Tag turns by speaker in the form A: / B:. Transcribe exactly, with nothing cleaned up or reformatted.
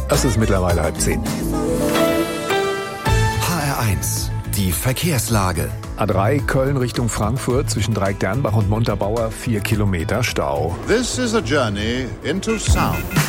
A: Es ist mittlerweile halb zehn.
B: H R eins, die Verkehrslage.
A: A drei Köln Richtung Frankfurt zwischen Dreieck-Dernbach und Montabaur vier Kilometer Stau.
C: This is a journey into sound.